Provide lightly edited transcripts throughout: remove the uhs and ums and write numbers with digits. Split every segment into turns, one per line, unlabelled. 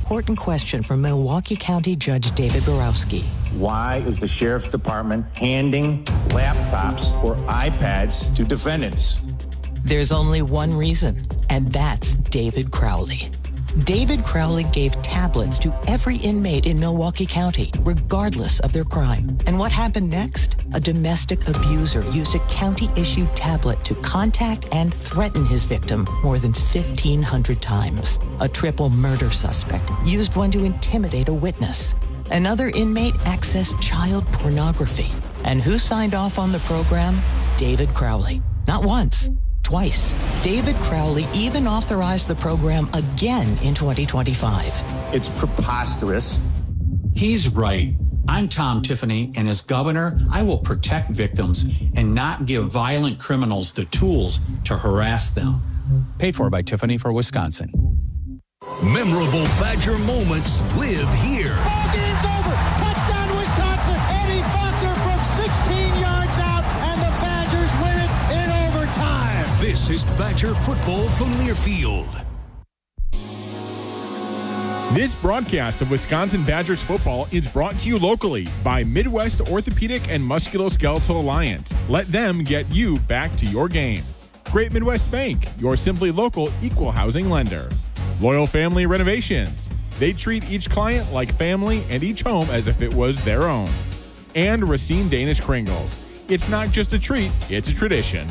important question from Milwaukee County Judge David Borowski.
Why is the Sheriff's Department handing laptops or iPads to defendants?
There's only one reason, and that's David Crowley. David Crowley gave tablets to every inmate in Milwaukee County, regardless of their crime. And what happened next? A domestic abuser used a county-issued tablet to contact and threaten his victim more than 1,500 times. A triple murder suspect used one to intimidate a witness. Another inmate accessed child pornography. And who signed off on the program? David Crowley. Not once. Twice. David Crowley even authorized the program again in 2025.
It's preposterous.
He's right. I'm Tom Tiffany, and as governor, I will protect victims and not give violent criminals the tools to harass them.
Paid for by Tiffany for Wisconsin.
Memorable Badger moments live here.
Ball game's over. Touchdown Wisconsin. Eddie Faulkner from 16 yards out, and the Badgers win it in overtime.
This is Badger football from Learfield.
This broadcast of Wisconsin Badgers football is brought to you locally by Midwest Orthopedic and Musculoskeletal Alliance. Let them get you back to your game. Great Midwest Bank, your simply local equal housing lender. Loyal Family Renovations. They treat each client like family and each home as if it was their own. And Racine Danish Kringles. It's not just a treat, it's a tradition.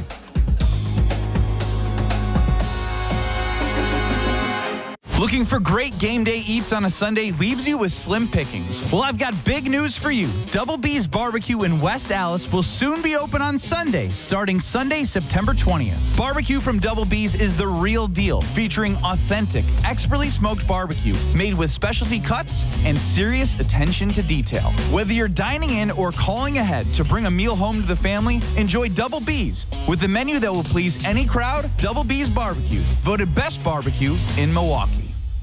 Looking for great game day eats on a Sunday leaves you with slim pickings. Well, I've got big news for you. Double B's Barbecue in West Allis will soon be open on Sunday, starting Sunday, September 20th. Barbecue from Double B's is the real deal, featuring authentic, expertly smoked barbecue made with specialty cuts and serious attention to detail. Whether you're dining in or calling ahead to bring a meal home to the family, enjoy Double B's. With a menu that will please any crowd, Double B's Barbecue, voted best barbecue in Milwaukee.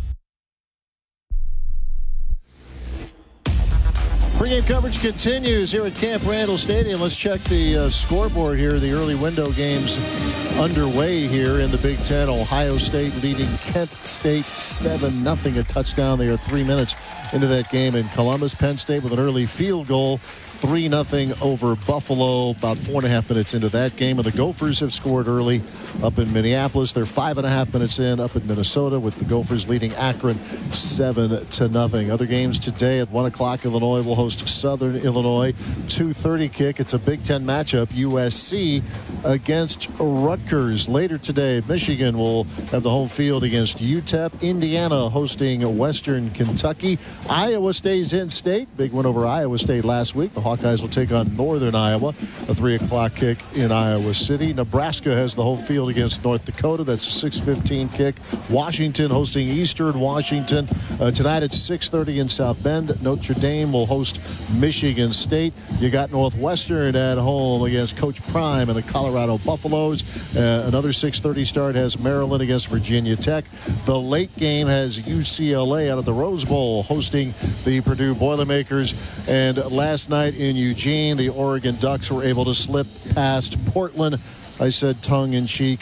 Pre-game coverage continues here at Camp Randall Stadium. Let's check the scoreboard here. The early window games underway here in the Big Ten. Ohio State leading Kent State 7-0. A touchdown. They are 3 minutes into that game in Columbus. Penn State with an early field goal. 3-0 over Buffalo about 4.5 minutes into that game. And the Gophers have scored early up in Minneapolis. They're 5.5 minutes in up in Minnesota with the Gophers leading Akron 7-0. Other games today at 1 o'clock, Illinois will host Southern Illinois. 2:30 kick. It's a Big Ten matchup. USC against Rutgers. Later today, Michigan will have the home field against UTEP. Indiana hosting Western Kentucky. Iowa stays in state. Big win over Iowa State last week. The Hawkeyes will take on Northern Iowa. A 3 o'clock kick in Iowa City. Nebraska has the home field against North Dakota. That's a 6:15 kick. Washington hosting Eastern Washington. Tonight at 6:30 in South Bend. Notre Dame will host Michigan State. You got Northwestern at home against Coach Prime and the Colorado Buffaloes. Another 6:30 start has Maryland against Virginia Tech. The late game has UCLA out of the Rose Bowl hosting the Purdue Boilermakers. And last night in Eugene, the Oregon Ducks were able to slip past Portland. I said tongue-in-cheek,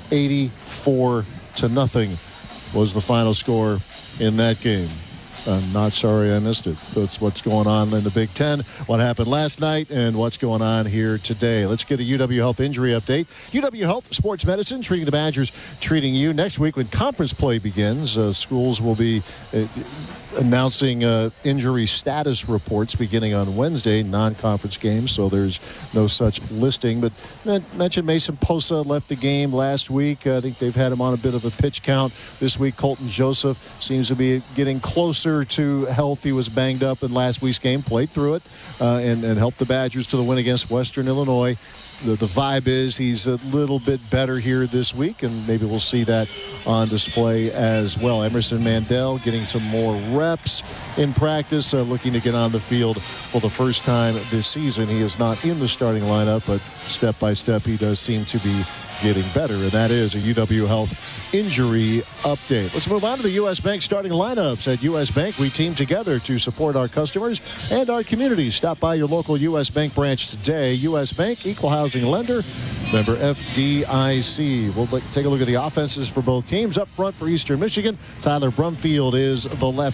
84-0 was the final score in that game. I'm not sorry I missed it. That's what's going on in the Big Ten, what happened last night, and what's going on here today. Let's get a UW Health injury update. UW Health Sports Medicine, treating the Badgers, treating you. Next week when conference play begins, schools will be announcing injury status reports beginning on Wednesday, non-conference games, so there's no such listing. But mentioned Mason Posa left the game last week. I think they've had him on a bit of a pitch count this week. Colton Joseph seems to be getting closer to health. He was banged up in last week's game, played through it, and helped the Badgers to the win against Western Illinois. The vibe is he's a little bit better here this week, and maybe we'll see that on display as well. Emerson Mandel getting some more reps in practice, looking to get on the field for the first time this season. He is not in the starting lineup, but step by step he does seem to be getting better, and that is a UW Health injury update. Let's move on to the U.S. Bank starting lineups. At U.S. Bank, we team together to support our customers and our communities. Stop by your local U.S. Bank branch today. U.S. Bank, equal housing lender, member FDIC. We'll take a look at the offenses for both teams. Up front for Eastern Michigan, Tyler Brumfield is the left